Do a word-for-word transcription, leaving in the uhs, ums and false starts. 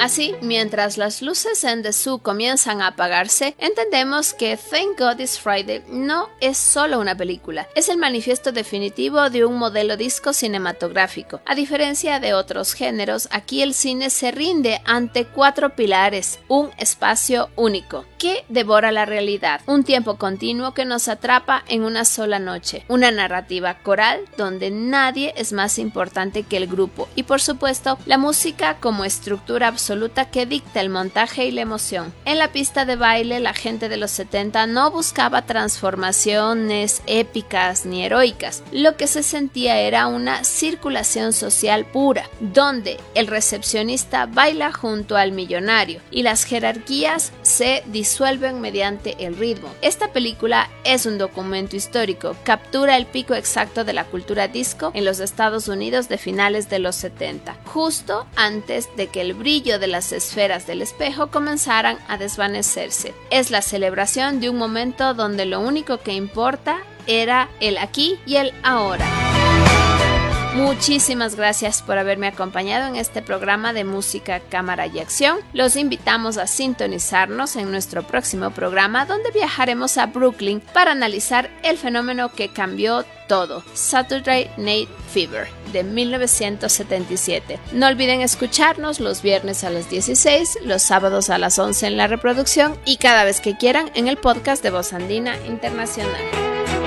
Así, mientras las luces en The Zoo comienzan a apagarse, entendemos que Thank God It's Friday no es solo una película, es el manifiesto definitivo de un modelo disco cinematográfico. A diferencia de otros géneros, aquí el cine se rinde ante cuatro pilares: un espacio único, que devora la realidad, un tiempo continuo que nos atrapa en una sola noche, una narrativa coral donde nadie es más importante que el grupo y, por supuesto, la música como estructura absoluta que dicta el montaje y la emoción. En la pista de baile, la gente de los setenta no buscaba transformaciones épicas ni heroicas. Lo que se sentía era una circulación social pura, donde el recepcionista baila junto al millonario y las jerarquías se disuelven mediante el ritmo. Esta película es un documento histórico, captura el pico exacto de la cultura disco en los Estados Unidos de finales de los setenta, justo antes de que el brillo de las esferas del espejo comenzaran a desvanecerse. Es la celebración de un momento donde lo único que importa era el aquí y el ahora. Muchísimas gracias por haberme acompañado en este programa de música, cámara y acción. Los invitamos a sintonizarnos en nuestro próximo programa, donde viajaremos a Brooklyn para analizar el fenómeno que cambió todo, Saturday Night Fever de mil novecientos setenta y siete. No olviden escucharnos los viernes a las dieciséis, los sábados a las once en la reproducción y cada vez que quieran en el podcast de Voz Andina Internacional.